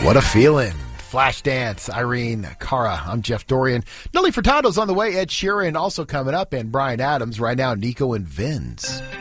What a feeling. Flashdance, Irene Cara. I'm Jeff Dorian. Nelly Furtado's on the way. Ed Sheeran also coming up, and Bryan Adams. Right now, Nico and Vince.